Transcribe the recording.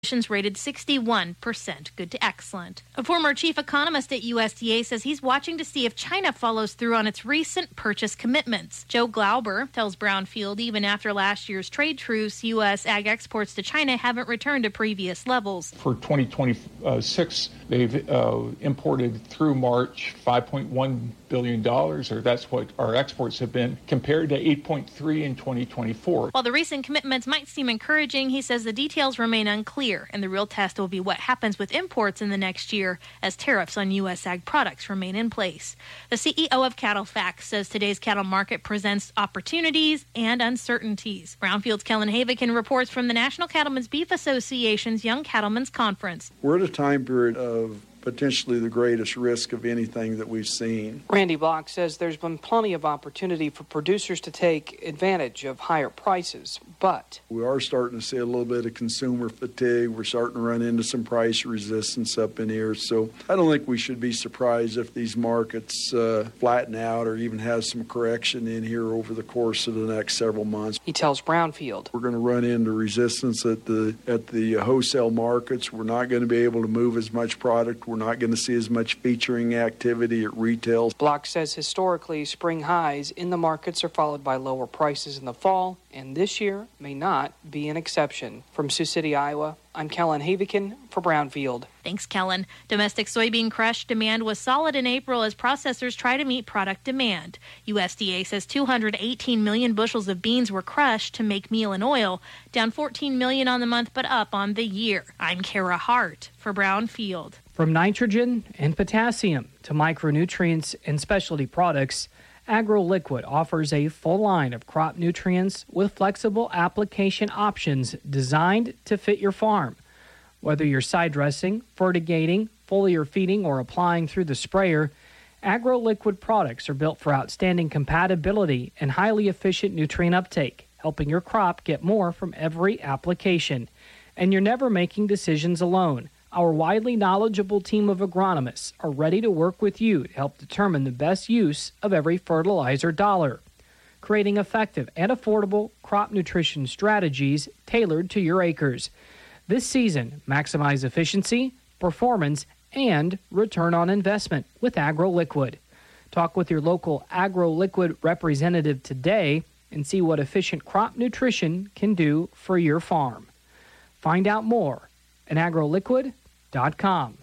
rated 61%, good to excellent. A former chief economist at USDA says he's watching to see if China follows through on its recent purchase commitments. Joe Glauber tells Brownfield even after last year's trade truce, U.S. ag exports to China haven't returned to previous levels. For 2026, they've imported through March $5.1 billion, or that's what our exports have been, compared to 8.3 in 2024. While the recent commitments might seem encouraging, he says the details remain unclear, and the real test will be what happens with imports in the next year as tariffs on U.S. ag products remain in place. The CEO of CattleFax says today's cattle market presents opportunities and uncertainties. Brownfield's Kellen Havikin reports from the National Cattlemen's Beef Association's Young Cattlemen's Conference. We're at a time period of potentially the greatest risk of anything that we've seen. Randy Block says there's been plenty of opportunity for producers to take advantage of higher prices, but we are starting to see a little bit of consumer fatigue. We're starting to run into some price resistance up in here. So I don't think we should be surprised if these markets flatten out or even have some correction in here over the course of the next several months. He tells Brownfield, we're going to run into resistance at the wholesale markets. We're not going to be able to move as much product. We're not going to see as much featuring activity at retail. Block says historically spring highs in the markets are followed by lower prices in the fall, and this year may not be an exception. From Sioux City, Iowa, I'm Kellen Havikin for Brownfield. Thanks, Kellen. Domestic soybean crush demand was solid in April as processors try to meet product demand. USDA says 218 million bushels of beans were crushed to make meal and oil, down 14 million on the month but up on the year. I'm Kara Hart for Brownfield. From nitrogen and potassium to micronutrients and specialty products, AgroLiquid offers a full line of crop nutrients with flexible application options designed to fit your farm. Whether you're side dressing, fertigating, foliar feeding, or applying through the sprayer, AgroLiquid products are built for outstanding compatibility and highly efficient nutrient uptake, helping your crop get more from every application. And you're never making decisions alone. Our widely knowledgeable team of agronomists are ready to work with you to help determine the best use of every fertilizer dollar, creating effective and affordable crop nutrition strategies tailored to your acres. This season, maximize efficiency, performance, and return on investment with AgroLiquid. Talk with your local AgroLiquid representative today and see what efficient crop nutrition can do for your farm. Find out more at agroliquid.com.